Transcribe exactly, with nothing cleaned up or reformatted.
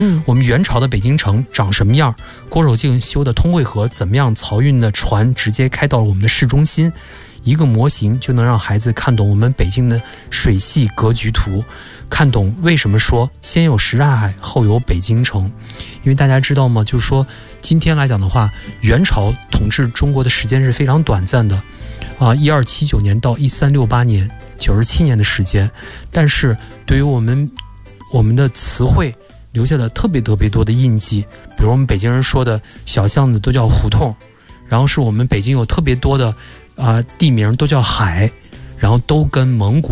嗯，我们元朝的北京城长什么样？郭守敬修的通惠河怎么样？漕运的船直接开到了我们的市中心，一个模型就能让孩子看懂我们北京的水系格局图，看懂为什么说先有什刹海，后有北京城。因为大家知道吗？就是说今天来讲的话，元朝统治中国的时间是非常短暂的，啊，一二七九年到一三六八年，九十七年的时间。但是对于我们我们的词汇留下了特别特别多的印记，比如我们北京人说的小巷子都叫胡同，然后是我们北京有特别多的啊、呃、地名都叫海，然后都跟蒙古